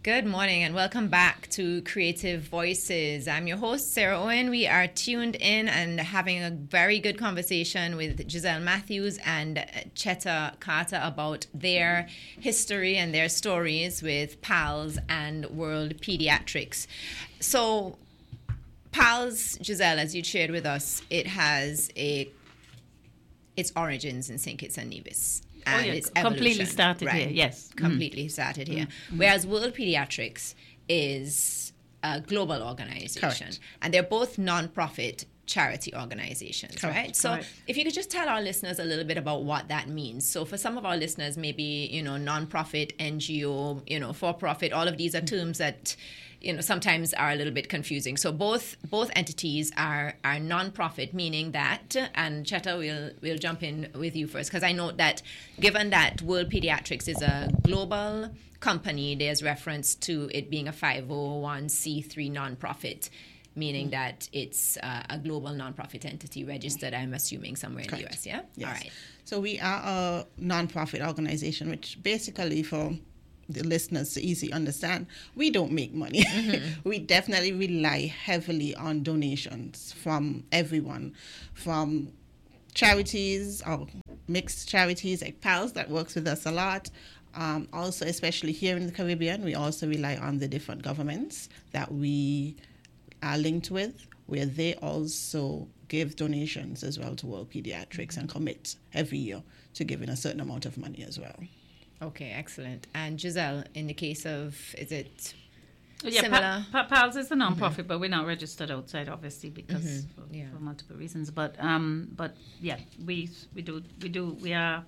Good morning and welcome back to Creative Voices. I'm your host, Sarah Owen. We are tuned in and having a very good conversation with Giselle Matthews and Cheta Carter about their history and their stories with PALS and World Pediatrics. So, PALS, Giselle, as you shared with us, it has its origins in St. Kitts and Nevis. And its completely started here, yes. Completely started here. Whereas World Pediatrics is a global organization. Correct. And they're both non-profit charity organizations, Correct. right? So if you could just tell our listeners a little bit about what that means. So for some of our listeners, maybe, non-profit, NGO, for-profit, all of these are terms that sometimes are a little bit confusing. So both entities are non-profit, meaning that, and Cheta, we'll jump in with you first, because I know that given that World Pediatrics is a global company, there's reference to it being a 501c3 non-profit, meaning that it's a global non-profit entity registered, I'm assuming, somewhere in the US, yeah? Yes. All right. So we are a non-profit organization, which basically for the listeners to easily understand, we don't make money. We definitely rely heavily on donations from everyone, from charities or mixed charities like PALS that works with us a lot. Also, especially here in the Caribbean, we also rely on the different governments that we are linked with, where they also give donations as well to World Pediatrics and commit every year to giving a certain amount of money as well. Okay, excellent. And Giselle, in the case of, is it similar? PALS is a non-profit, but we're not registered outside, obviously, because for multiple reasons. But yeah, we are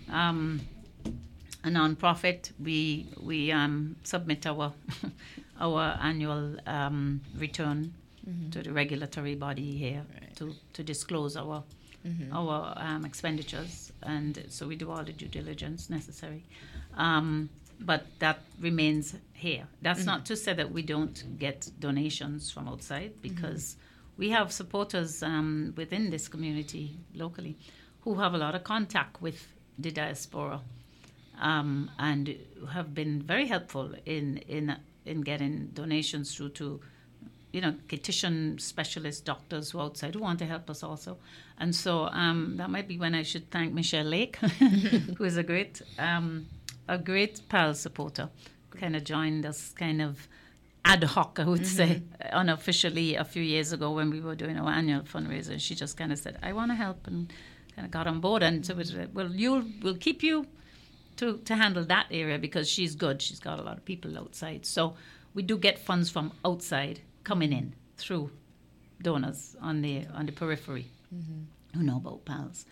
a non-profit. We submit our annual return to the regulatory body here to disclose our expenditures, and so we do all the due diligence necessary. But that remains here. That's not to say that we don't get donations from outside, because we have supporters within this community locally who have a lot of contact with the diaspora, and have been very helpful in getting donations through to kitchen specialist doctors who are outside who want to help us also. And so that might be when I should thank Michelle Lake, who is a great PALS supporter, kind of joined us kind of ad hoc, I would say, unofficially a few years ago when we were doing our annual fundraiser. She just kind of said, I want to help, and kind of got on board. And so it was, we'll keep you to handle that area, because she's good. She's got a lot of people outside. So we do get funds from outside coming in through donors on the periphery who know about PALS.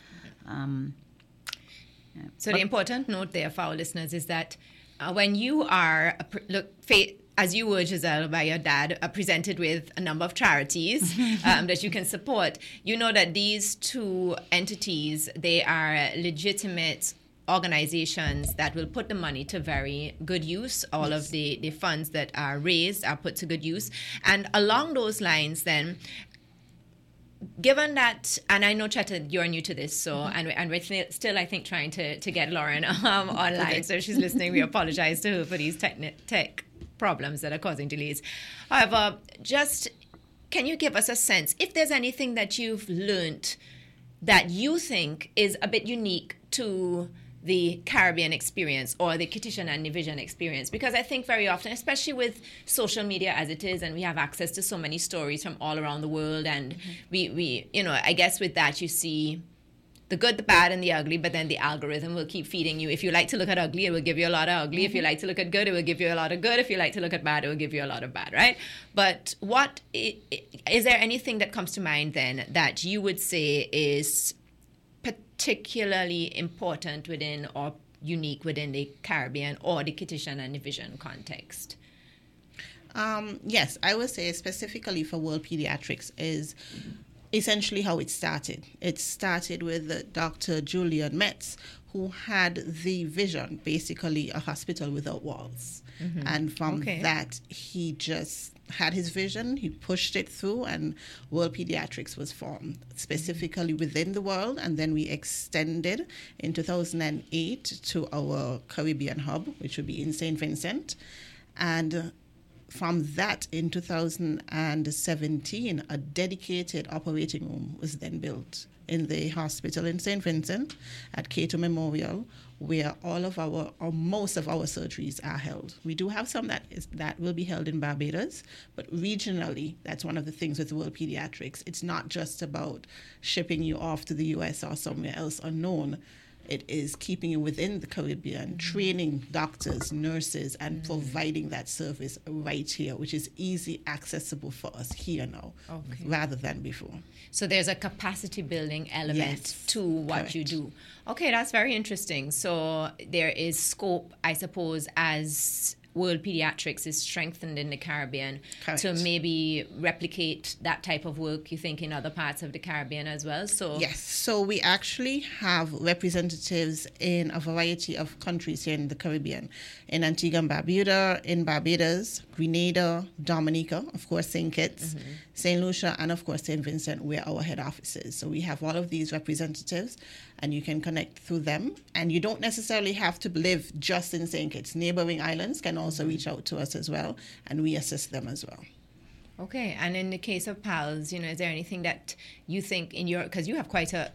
So the important note there for our listeners is that when you are, as you were, Giselle, by your dad, presented with a number of charities that you can support, you know that these two entities, they are legitimate organizations that will put the money to very good use. All of the funds that are raised are put to good use. And along those lines, then, given that, and I know, Cheta, you're new to this, so and we're still, I think, trying to get Lauren online. So if she's listening, we apologize to her for these tech problems that are causing delays. However, just can you give us a sense, if there's anything that you've learned that you think is a bit unique to the Caribbean experience or the Kittitian and Nevisian experience? Because I think very often, especially with social media as it is, and we have access to so many stories from all around the world, and we I guess with that you see the good, the bad, and the ugly, but then the algorithm will keep feeding you. If you like to look at ugly, it will give you a lot of ugly. If you like to look at good, it will give you a lot of good. If you like to look at bad, it will give you a lot of bad, right? But is there anything that comes to mind then that you would say is particularly important within or unique within the Caribbean or the Kittitian and Nevisian context? Yes, I would say specifically for World Pediatrics is essentially how it started. It started with Dr. Julian Metz, who had the vision, basically a hospital without walls. And from that, he just had his vision, he pushed it through, and World Pediatrics was formed, specifically within the world. And then we extended in 2008 to our Caribbean hub, which would be in St. Vincent. And from that, in 2017, a dedicated operating room was then built in the hospital in St. Vincent at Cato Memorial, where all of our, or most of our surgeries are held. We do have some that will be held in Barbados, but regionally, that's one of the things with World Pediatrics. It's not just about shipping you off to the US or somewhere else unknown. It is keeping you within the Caribbean, training doctors, nurses, and providing that service right here, which is easy accessible for us here now, rather than before. So there's a capacity building element to what you do. Okay, that's very interesting. So there is scope, I suppose, as World Pediatrics is strengthened in the Caribbean to maybe replicate that type of work, you think, in other parts of the Caribbean as well? So yes, so we actually have representatives in a variety of countries here in the Caribbean, in Antigua and Barbuda, in Barbados, Grenada, Dominica, of course, St. Kitts, St. Lucia, and of course St. Vincent, where our head office is. So we have all of these representatives, and you can connect through them. And you don't necessarily have to live just in St. Kitts. Neighboring islands can also reach out to us as well, and we assist them as well. Okay, and in the case of PALS, you know, is there anything that you think in your, because you have quite a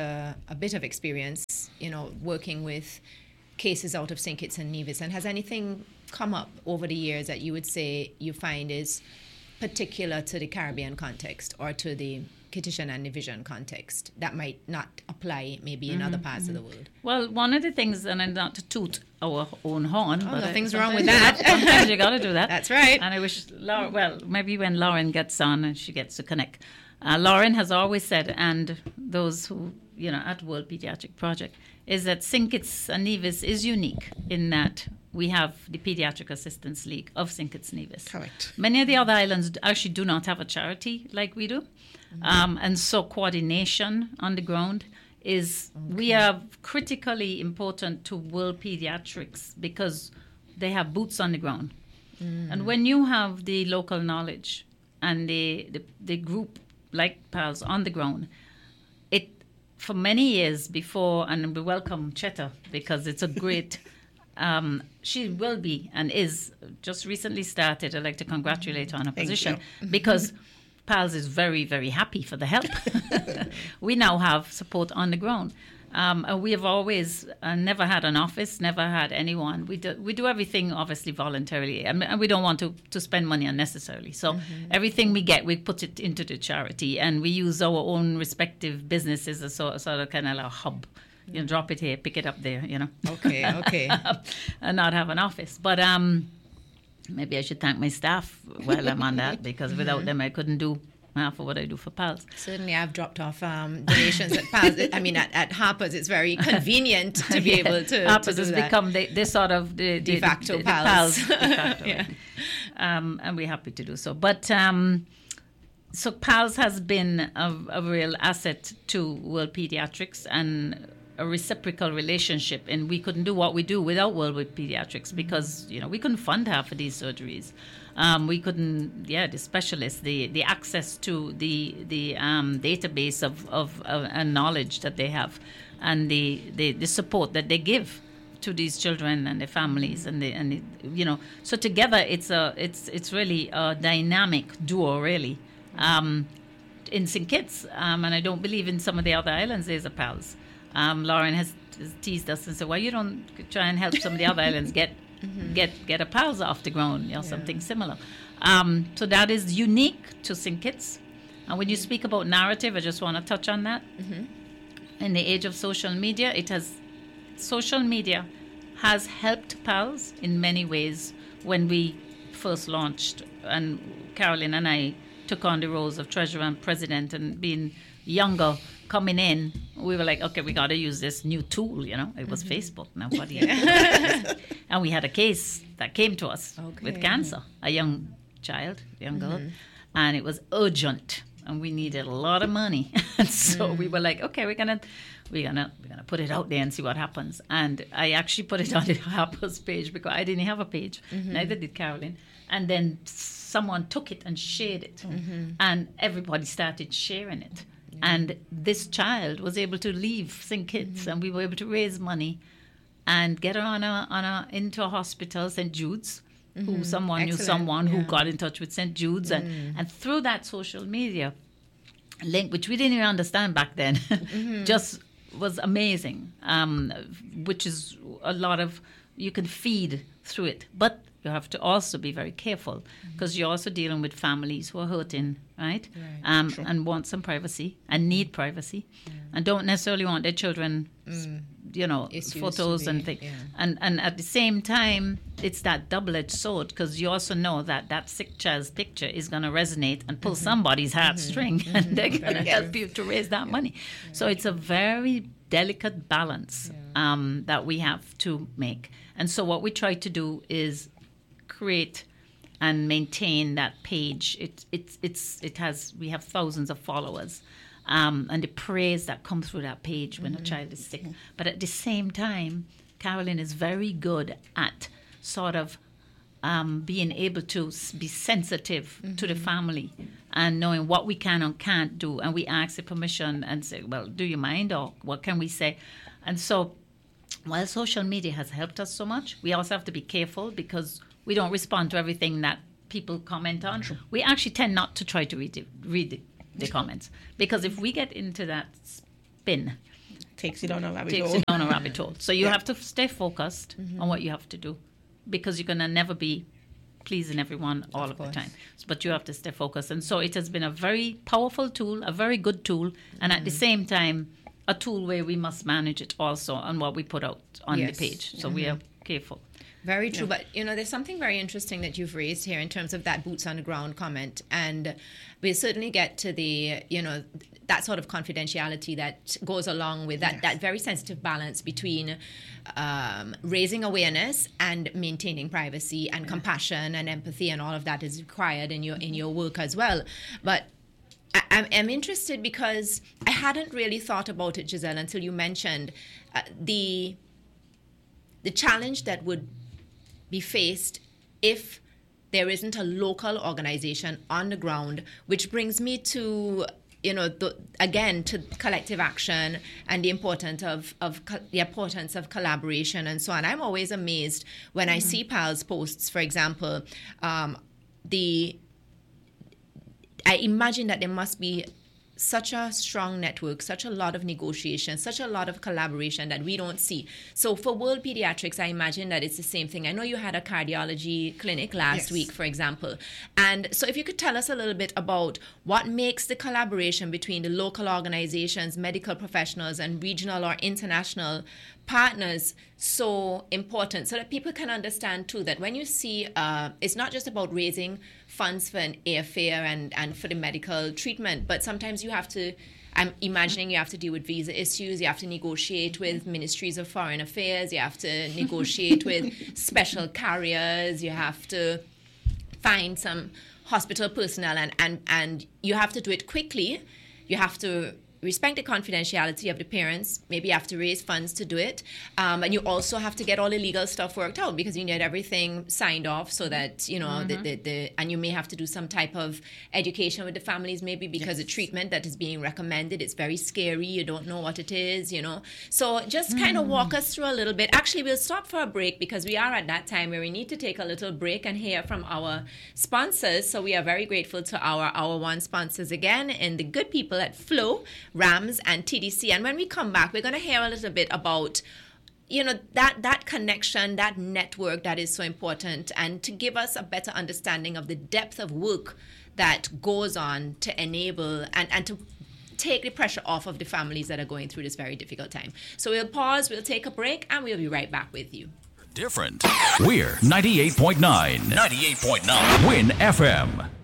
bit of experience, you know, working with cases out of St. Kitts and Nevis, and has anything come up over the years that you would say you find is particular to the Caribbean context or to the Kittitian and Nevisian context that might not apply maybe in other parts of the world? Well, one of the things, and not to toot our own horn, but nothing's wrong with that. Sometimes you got to do that. That's right. And I wish, well, maybe when Lauren gets on and she gets to connect. Lauren has always said, and those who, you know, at World Pediatric Project, is that St. Kitts and Nevis is unique in that we have the Pediatric Assistance League of St. Kitts and Nevis. Correct. Many of the other islands actually do not have a charity like we do. And so coordination on the ground is, we are critically important to World Pediatrics because they have boots on the ground. And when you have the local knowledge and the group like PALS on the ground, it, for many years before, and we welcome Cheta because it's a great, she will be and is, just recently started. I'd like to congratulate her on her position because PALS is very, very happy for the help. We now have support on the ground. And we have always never had an office, never had anyone. We do everything obviously voluntarily, and we don't want to spend money unnecessarily. So everything we get, we put it into the charity, and we use our own respective businesses as sort of kind of a hub. You know, drop it here, pick it up there, you know. Okay. And not have an office. But maybe I should thank my staff while I'm on that, because without them I couldn't do half of what I do for PALS. Certainly, I've dropped off donations at PALS. I mean, at Harper's, it's very convenient to be able to. Harper's to do has that. become the sort of the de facto the PALS. de facto, Yeah. and we're happy to do so. But so PALS has been a real asset to World Pediatrics and a reciprocal relationship, and we couldn't do what we do without World Pediatrics because, you know, we couldn't fund half of these surgeries. We couldn't, the specialists, the access to the database of and knowledge that they have, and the support that they give to these children and their families, and you know, so together it's really a dynamic duo, really. In St. Kitts, and I don't believe in some of the other islands there's a PALS. Lauren has teased us and said, "Well, you don't try and help some of the other islands get a PALS off the ground, or something similar." So that is unique to St. Kitts. And when you speak about narrative, I just want to touch on that. In the age of social media, social media has helped PALS in many ways. When we first launched, and Carolyn and I took on the roles of treasurer and president, and being younger, coming in, we were like, okay, we got to use this new tool, you know. It was Facebook. Nobody. And we had a case that came to us with cancer, a young girl, and it was urgent, and we needed a lot of money. And so we were like, okay, we're gonna put it out there and see what happens. And I actually put it on the Harper's page because I didn't have a page, neither did Carolyn. And then someone took it and shared it, and everybody started sharing it. And this child was able to leave St. Kitts, and we were able to raise money and get her into a hospital, St. Jude's, who someone knew Excellent. someone who Yeah. got in touch with St. Jude's, and through that social media link, which we didn't even understand back then, just was amazing. Which is a lot of, you can feed through it, but you have to also be very careful because you're also dealing with families who are hurting, right? And want some privacy and need privacy, and don't necessarily want their children, Issues photos to and be- things. yeah. And at the same time, it's that double-edged sword because you also know that sick child's picture is going to resonate and pull somebody's heartstring, and they're going to help you to raise that money. So it's a very delicate balance that we have to make. And so what we try to do is create and maintain that page. We have thousands of followers. And the praise that comes through that page when a child is sick. But at the same time, Carolyn is very good at sort of being able to be sensitive to the family and knowing what we can and can't do. And we ask the permission and say, well, do you mind, or what can we say? And so while social media has helped us so much, we also have to be careful because we don't respond to everything that people comment on. We actually tend not to try to read the comments, because if we get into that spin, Takes you down a rabbit takes hole. you down a rabbit hole. So you have to stay focused on what you have to do, because you're gonna never be pleasing everyone all of the time. But you have to stay focused. And so it has been a very powerful tool, a very good tool, and at the same time, a tool where we must manage it also on what we put out on Yes. the page. So we are careful. Very true. But, there's something very interesting that you've raised here in terms of that boots on the ground comment. And we'll certainly get to the, that sort of confidentiality that goes along with that very sensitive balance between raising awareness and maintaining privacy and compassion and empathy, and all of that is required in your work as well. But I'm interested because I hadn't really thought about it, Giselle, until you mentioned the challenge that would be faced if there isn't a local organization on the ground, which brings me to again to collective action and the importance of collaboration and so on. I'm always amazed when I see PAL's posts, for example. I imagine that there must be such a strong network, such a lot of negotiation, such a lot of collaboration that we don't see. So for World Pediatrics, I imagine that it's the same thing. I know you had a cardiology clinic last week, for example. And so if you could tell us a little bit about what makes the collaboration between the local organizations, medical professionals, and regional or international partners so important, so that people can understand too that when you see it's not just about raising funds for an airfare and for the medical treatment, but sometimes you have to, I'm imagining you have to deal with visa issues, you have to negotiate with ministries of foreign affairs, you have to negotiate with special carriers, you have to find some hospital personnel, and you have to do it quickly. You have to respect the confidentiality of the parents. Maybe you have to raise funds to do it. And you also have to get all the legal stuff worked out because you need everything signed off so that, and you may have to do some type of education with the families, maybe because the treatment that is being recommended, it's very scary. You don't know what it is, So just kind of walk us through a little bit. Actually, we'll stop for a break because we are at that time where we need to take a little break and hear from our sponsors. So we are very grateful to our one sponsors again, and the good people at Flow, RAMS, and TDC. And when we come back, we're going to hear a little bit about that connection, that network that is so important, and to give us a better understanding of the depth of work that goes on to enable and to take the pressure off of the families that are going through this very difficult time. So we'll pause, we'll take a break, and we'll be right back with you. Different. We're 98.9. 98.9. Win FM.